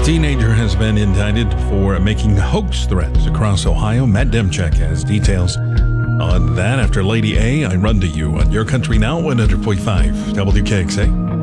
teenager has been indicted for making hoax threats across Ohio. Matt Demchek has details on that. After Lady A, I run to you on Your Country Now, 100.5 WKXA.